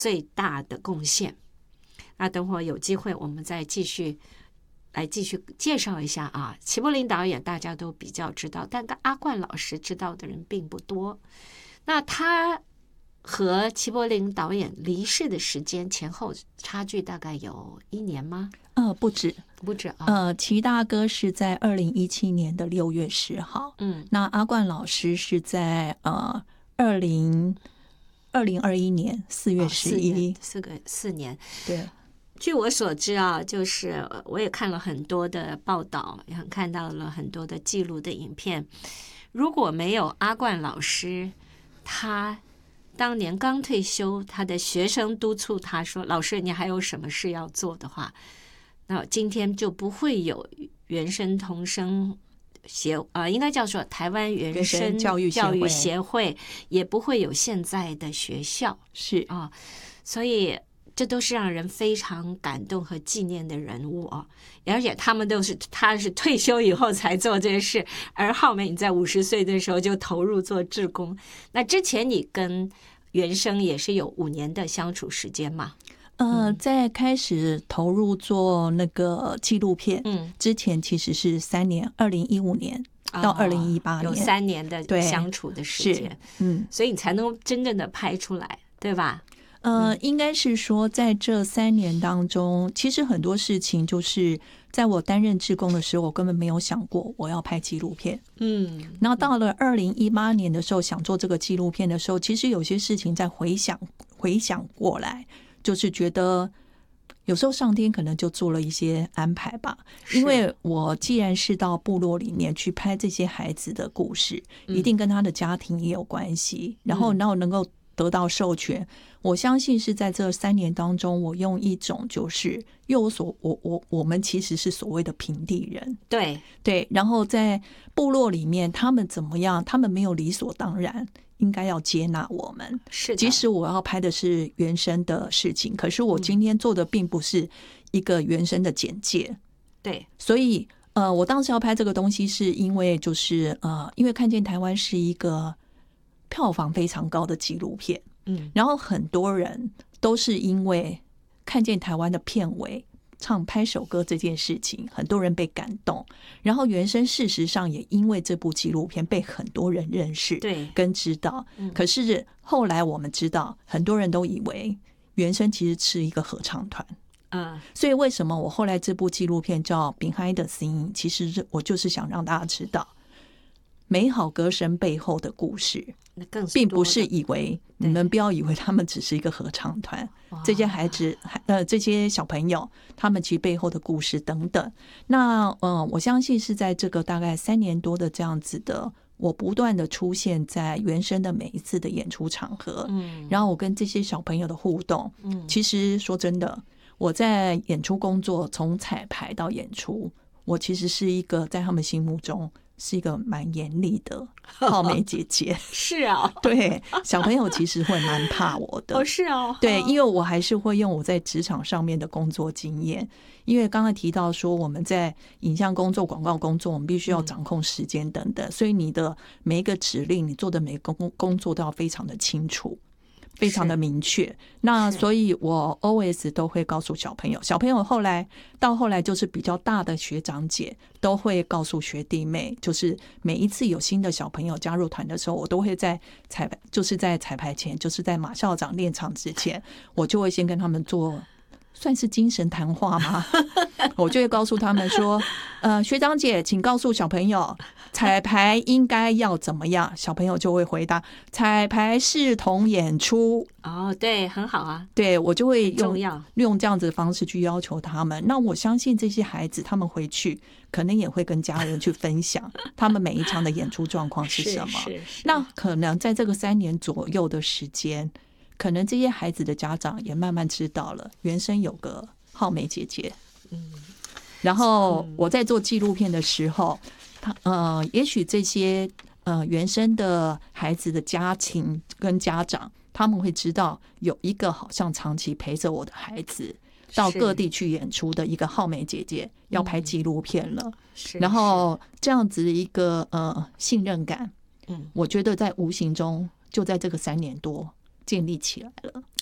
最大的贡献。那等会有机会我们再继续介绍一下啊。齐柏林导演大家都比较知道，但跟阿冠老师知道的人并不多。那他和齐柏林导演离世的时间前后差距大概有1年吗？ 不止啊。齐大哥是在2017年的6月10号，那阿冠老师是在2021年4月11， 四年。 对。 据我所知啊，就是我也看了很多的报道，也看到了很多的记录的影片。如果没有阿冠老师，他当年刚退休，他的学生督促他说：“老师，你还有什么事要做的话，那今天就不会有原声童声应该叫做台湾原声教育协会，也不会有现在的学校。” 是啊，所以这都是让人非常感动和纪念的人物啊！而且他是退休以后才做这些事，而浩美你在50岁的时候就投入做志工。那之前你跟原声也是有5年的相处时间嘛？ 在开始投入做那个纪录片之前，其实是3年，2015年到2018年， 有3年的相处的时间，所以你才能真正的拍出来，对吧？ 应该是说，在这3年当中，其实很多事情就是在我担任志工的时候，我根本没有想过我要拍纪录片。然后到了2018年的时候，想做这个纪录片的时候，其实有些事情在回想过来，就是觉得有时候上天可能就做了一些安排吧。因为我既然是到部落里面去拍这些孩子的故事，一定跟他的家庭也有关系，然后能够得到授权，我相信是在这3年当中，我用一种就是我们其实是所谓的平地人，对，然后在部落里面他们怎么样，他们没有理所当然应该要接纳我们， 是的， 即使我要拍的是原生的事情，可是我今天做的并不是一个原生的简介， 对， 所以我当时要拍这个东西是因为就是因为看见台湾是一个票房非常高的纪录片，然后很多人都是因为看见台湾的片尾唱拍手歌这件事情，很多人被感动，然后原声事实上也因为这部纪录片被很多人认识， 对， 跟知道。可是后来我们知道，很多人都以为原声其实是一个合唱团。所以为什么我后来这部纪录片叫 Behind the Scene， 其实我就是想让大家知道美好歌声背后的故事，并不是以为你们不要以为他们只是一个合唱团，这些孩子这些小朋友他们其实背后的故事等等。那我相信是在这个大概3年多的这样子的，我不断的出现在原声的每一次的演出场合，然后我跟这些小朋友的互动，其实说真的，我在演出工作从彩排到演出，我其实是一个在他们心目中是一个蛮严厉的浩美姐姐。 是啊， 对，小朋友其实会蛮怕我的。 是啊， 对，因为我还是会用我在职场上面的工作经验，因为刚才提到说我们在影像工作、广告工作，我们必须要掌控时间等等，所以你的每一个指令，你做的每个工作都要非常的清楚，非常的明确。那所以我 always 都会告诉小朋友后来就是比较大的学长姐都会告诉学弟妹，就是每一次有新的小朋友加入团的时候，我都会在彩排前，就是在马校长练场之前，我就会先跟他们做算是精神谈话吗？我就会告诉他们说学长姐请告诉小朋友彩排应该要怎么样，小朋友就会回答彩排视同演出。 对，很好啊。 对，我就会用这样子的方式去要求他们。那我相信这些孩子他们回去可能也会跟家人去分享他们每一场的演出状况是什么。那可能在这个3年左右的时间，可能这些孩子的家长也慢慢知道了原声有个浩美姐姐。然后我在做纪录片的时候，也许这些原生的孩子的家庭跟家长，他们会知道有一个好像长期陪着我的孩子到各地去演出的一个浩美姐姐要拍纪录片了，然后这样子的一个信任感，我觉得在无形中就在这个3年多建立起来了。